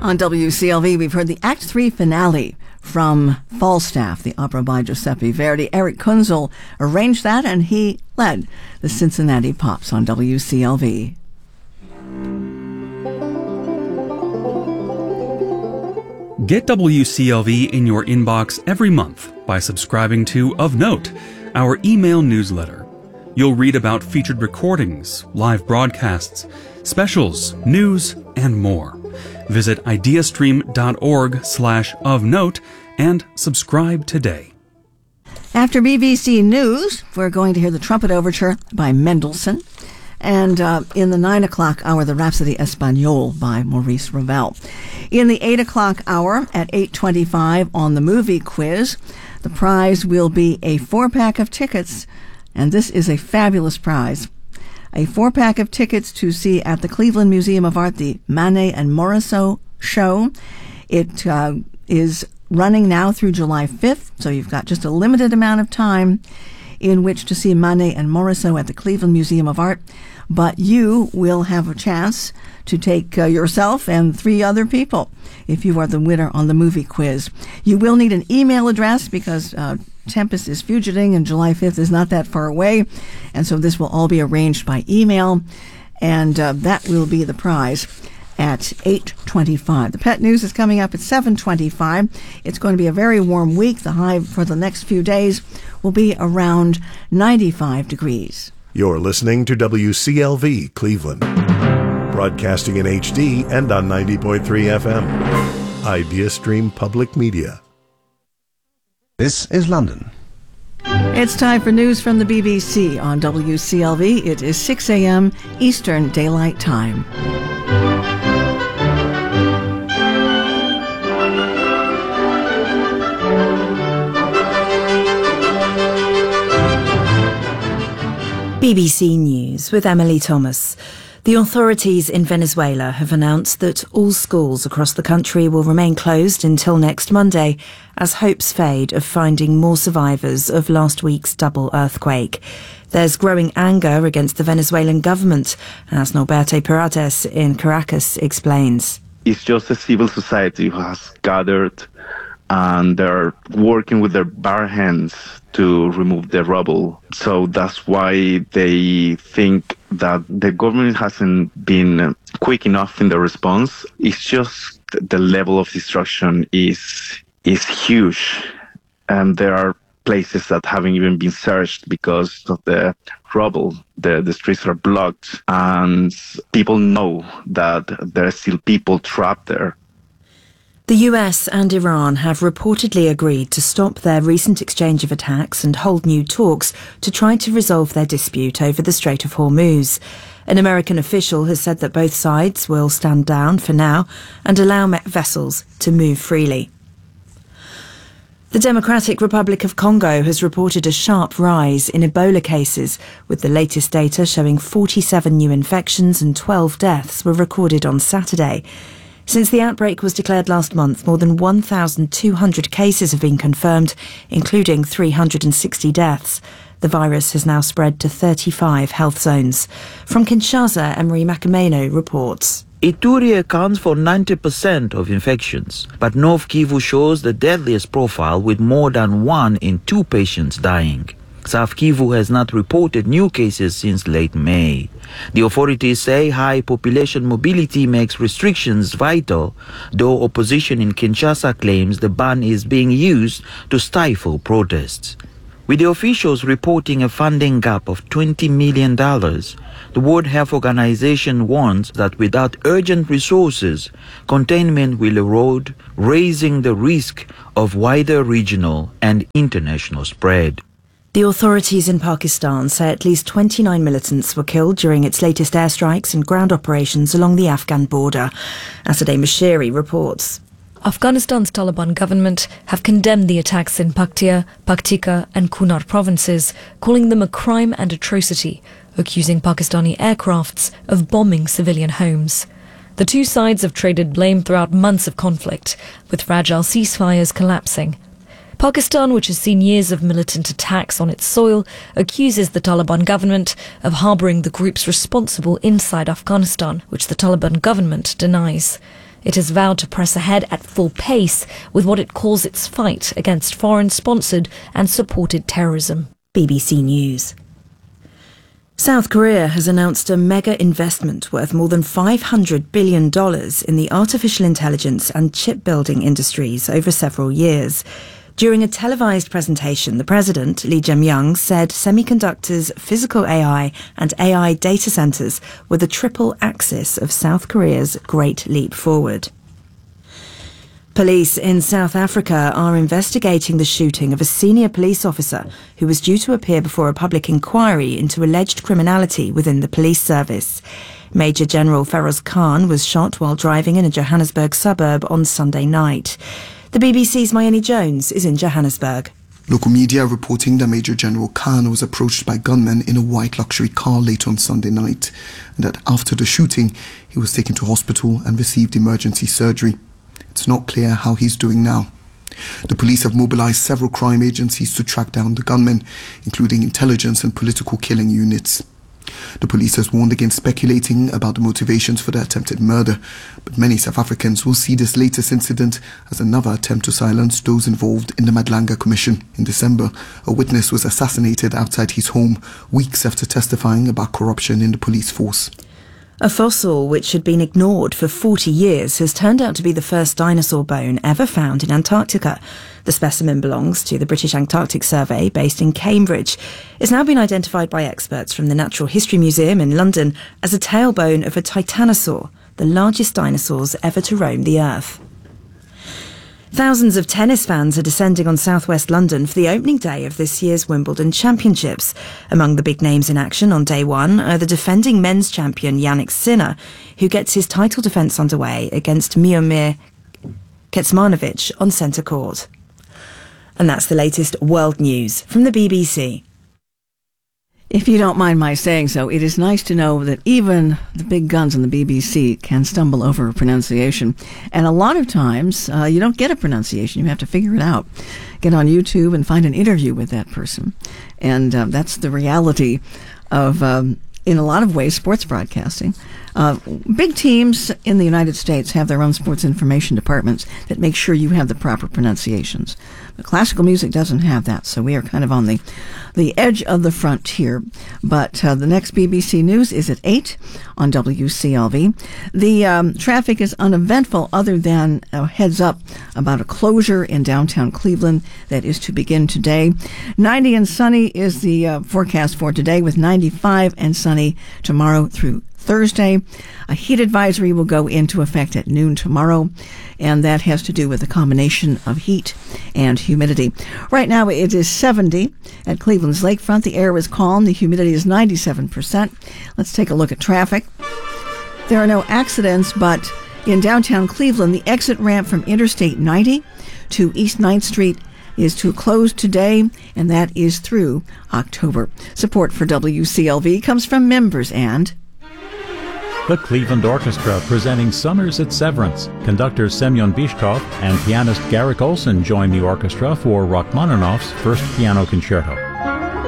On WCLV, we've heard the Act 3 finale from Falstaff, the opera by Giuseppe Verdi. Eric Kunzel arranged that, and he led the Cincinnati Pops on WCLV. Get WCLV in your inbox every month by subscribing to Of Note, our email newsletter. You'll read about featured recordings, live broadcasts, specials, news, and more. Visit ideastream.org/ofnote and subscribe today. After BBC News, we're going to hear the Trumpet Overture by Mendelssohn. And in the 9 o'clock hour, the Rhapsody Espagnole by Maurice Ravel. In the 8 o'clock hour at 8:25 on the movie quiz, the prize will be a 4-pack of tickets, and this is a fabulous prize. A 4-pack of tickets to see at the Cleveland Museum of Art the Manet and Morisot show. It is running now through July 5th, so you've got just a limited amount of time in which to see Manet and Morisot at the Cleveland Museum of Art. But you will have a chance to take yourself and 3 other people if you are the winner on the movie quiz. You will need an email address because Tempest is fugiting and July 5th is not that far away. And so this will all be arranged by email. And that will be the prize at 8:25. The pet news is coming up at 7:25. It's going to be a very warm week. The high for the next few days will be around 95 degrees. You're listening to WCLV Cleveland, broadcasting in HD and on 90.3 FM. IdeaStream Public Media. This is London. It's time for news from the BBC on WCLV. It is 6 a.m. Eastern Daylight Time. BBC News with Emily Thomas. The authorities in Venezuela have announced that all schools across the country will remain closed until next Monday as hopes fade of finding more survivors of last week's double earthquake. There's growing anger against the Venezuelan government, as Norberto Paredes in Caracas explains. It's just a civil society who has gathered and they're working with their bare hands to remove the rubble. So that's why they think that the government hasn't been quick enough in the response. It's just the level of destruction is huge. And there are places that haven't even been searched because of the rubble. The streets are blocked and people know that there are still people trapped there. The US and Iran have reportedly agreed to stop their recent exchange of attacks and hold new talks to try to resolve their dispute over the Strait of Hormuz. An American official has said that both sides will stand down for now and allow vessels to move freely. The Democratic Republic of Congo has reported a sharp rise in Ebola cases, with the latest data showing 47 new infections and 12 deaths were recorded on Saturday. Since the outbreak was declared last month, more than 1,200 cases have been confirmed, including 360 deaths. The virus has now spread to 35 health zones. From Kinshasa, Emery Makameno reports. Ituri accounts for 90% of infections, but North Kivu shows the deadliest profile with more than 1 in 2 patients dying. South Kivu has not reported new cases since late May. The authorities say high population mobility makes restrictions vital, though opposition in Kinshasa claims the ban is being used to stifle protests. With the officials reporting a funding gap of $20 million, the World Health Organization warns that without urgent resources, containment will erode, raising the risk of wider regional and international spread. The authorities in Pakistan say at least 29 militants were killed during its latest airstrikes and ground operations along the Afghan border. Asadeh Mashiri reports. Afghanistan's Taliban government have condemned the attacks in Paktia, Paktika and Kunar provinces, calling them a crime and atrocity, accusing Pakistani aircrafts of bombing civilian homes. The two sides have traded blame throughout months of conflict, with fragile ceasefires collapsing. Pakistan, which has seen years of militant attacks on its soil, accuses the Taliban government of harbouring the groups responsible inside Afghanistan, which the Taliban government denies. It has vowed to press ahead at full pace with what it calls its fight against foreign-sponsored and supported terrorism. BBC News. South Korea has announced a mega investment worth more than $500 billion in the artificial intelligence and chip-building industries over several years. During a televised presentation, the president, Lee Jae-myung, said semiconductors, physical AI and AI data centres were the triple axis of South Korea's Great Leap Forward. Police in South Africa are investigating the shooting of a senior police officer who was due to appear before a public inquiry into alleged criminality within the police service. Major General Feroz Khan was shot while driving in a Johannesburg suburb on Sunday night. The BBC's Mayeni Jones is in Johannesburg. Local media are reporting that Major General Khan was approached by gunmen in a white luxury car late on Sunday night, and that after the shooting, he was taken to hospital and received emergency surgery. It's not clear how he's doing now. The police have mobilized several crime agencies to track down the gunmen, including intelligence and political killing units. The police has warned against speculating about the motivations for the attempted murder, but many South Africans will see this latest incident as another attempt to silence those involved in the Madlanga Commission. In December, a witness was assassinated outside his home, weeks after testifying about corruption in the police force. A fossil which had been ignored for 40 years has turned out to be the first dinosaur bone ever found in Antarctica. The specimen belongs to the British Antarctic Survey, based in Cambridge. It's now been identified by experts from the Natural History Museum in London as a tailbone of a titanosaur, the largest dinosaurs ever to roam the Earth. Thousands of tennis fans are descending on southwest London for the opening day of this year's Wimbledon Championships. Among the big names in action on day one are the defending men's champion Yannick Sinner, who gets his title defence underway against Miomir Kecmanovic on centre court. And that's the latest world news from the BBC. If you don't mind my saying so, it is nice to know that even the big guns on the BBC can stumble over a pronunciation. And a lot of times, you don't get a pronunciation. You have to figure it out. Get on YouTube and find an interview with that person. And that's the reality of, in a lot of ways, sports broadcasting. Big teams in the United States have their own sports information departments that make sure you have the proper pronunciations. But classical music doesn't have that, so we are kind of on the edge of the frontier. But the next BBC News is at 8 on WCLV. The traffic is uneventful other than a heads up about a closure in downtown Cleveland that is to begin today. 90 and sunny is the forecast for today, with 95 and sunny tomorrow through Thursday. A heat advisory will go into effect at noon tomorrow, and that has to do with a combination of heat and humidity. Right now it is 70 at Cleveland's lakefront. The air is calm. The humidity is 97%. Let's take a look at traffic. There are no accidents, but in downtown Cleveland, the exit ramp from Interstate 90 to East 9th Street is to close today, and that is through October. Support for WCLV comes from members and the Cleveland Orchestra presenting Summers at Severance. Conductor Semyon Bishkov and pianist Garrick Olson join the orchestra for Rachmaninoff's first piano concerto.